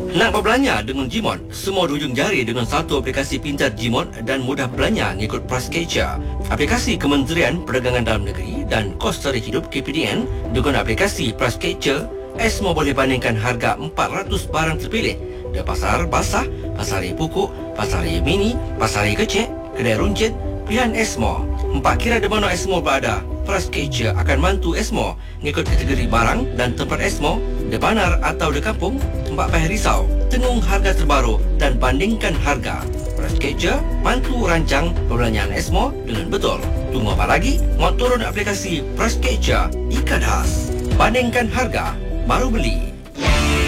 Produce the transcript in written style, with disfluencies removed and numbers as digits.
Nak berbelanja dengan Gmon? Semua hujung jari dengan satu aplikasi pintar Gmon dan mudah belanja mengikut Prasketcher. Aplikasi Kementerian Perdagangan Dalam Negeri dan Kos Tarikh Hidup KPDN dengan aplikasi Prasketcher, Esmo boleh bandingkan harga 400 barang terpilih di pasar basah, pasar raya pokok, pasar raya mini, pasar raya kecil, kedai runcit, pilihan Esmo. Kira di mana Esmo berada, Prasketcher akan bantu Esmo mengikut kategori barang dan tempat Esmo di bandar atau di kampung. Payah risau, tengung harga terbaru dan bandingkan harga. Prasketcher bantu rancang perbelanjaan Esmo dengan betul. Tunggu apa lagi? Mau turun aplikasi Prasketcher, ikat khas. Bandingkan harga, baru beli.